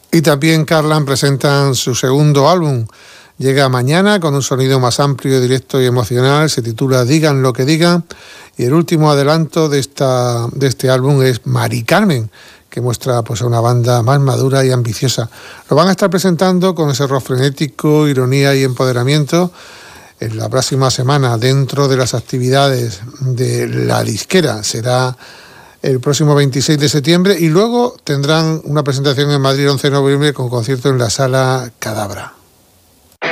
Y también Carlan presentan su segundo álbum. Llega mañana con un sonido más amplio, directo y emocional. Se titula Digan lo que digan. Y el último adelanto de este álbum es Mari Carmen, que muestra pues, a una banda más madura y ambiciosa. Lo van a estar presentando con ese rock frenético, ironía y empoderamiento en la próxima semana dentro de las actividades de la disquera. Será el próximo 26 de septiembre y luego tendrán una presentación en Madrid el 11 de noviembre con concierto en la Sala Cadabra.